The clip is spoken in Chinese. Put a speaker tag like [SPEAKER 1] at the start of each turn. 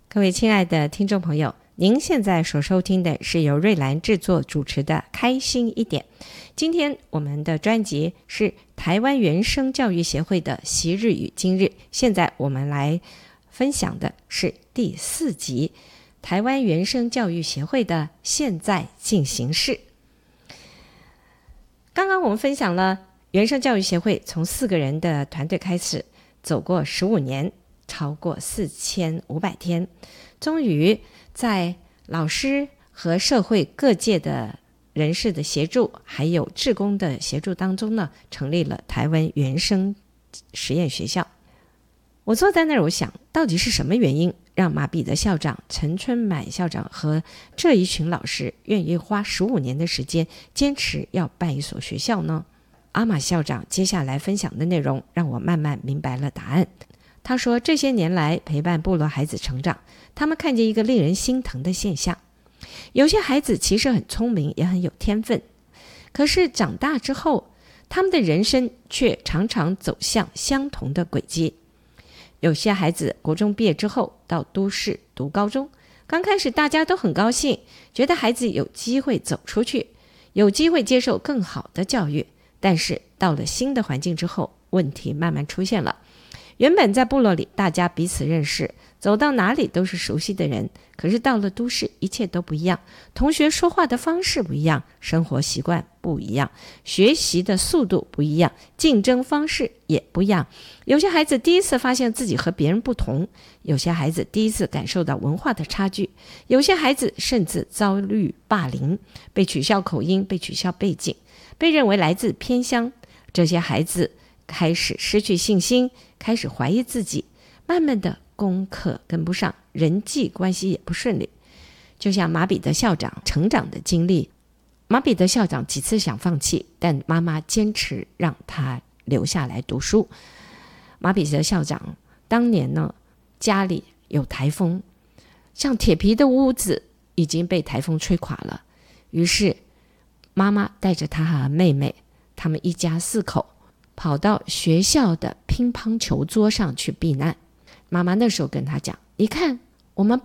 [SPEAKER 1] 各位亲爱的听众朋友，您现在所收听的是由瑞兰制作主持的开心一点。今天我们的专辑是台湾原声教育协会的昔日与今日，现在我们来分享的是第4集台湾原声教育协会的现在进行式。刚刚我们分享了原声教育协会从4个人的团队开始，走过15年，超过4500天，终于在老师和社会各界的人士的协助，还有志工的协助当中呢，成立了台湾原声实验学校。我坐在那儿，我想到底是什么原因让马彼得校长、陈春满校长和这一群老师愿意花15年的时间坚持要办一所学校呢？阿玛校长接下来分享的内容让我慢慢明白了答案。他说，这些年来陪伴部落孩子成长，他们看见一个令人心疼的现象。有些孩子其实很聪明，也很有天分，可是长大之后，他们的人生却常常走向相同的轨迹。有些孩子国中毕业之后到都市读高中，刚开始大家都很高兴，觉得孩子有机会走出去，有机会接受更好的教育。但是到了新的环境之后，问题慢慢出现了。原本在部落里大家彼此认识，走到哪里都是熟悉的人，可是到了都市一切都不一样，同学说话的方式不一样，生活习惯不一样，学习的速度不一样，竞争方式也不一样。有些孩子第一次发现自己和别人不同，有些孩子第一次感受到文化的差距，有些孩子甚至遭遇霸凌，被取笑口音，被取笑背景，被认为来自偏乡。这些孩子开始失去信心，开始怀疑自己，慢慢的功课跟不上，人际关系也不顺利。就像马彼得校长成长的经历，马彼得校长几次想放弃，但妈妈坚持让他留下来读书。马彼得校长当年呢，家里有台风，像铁皮的屋子已经被台风吹垮了，于是妈妈带着他和妹妹，他们一家4口跑到学校的乒乓球桌上去避难。妈妈那时候跟他讲，你看我们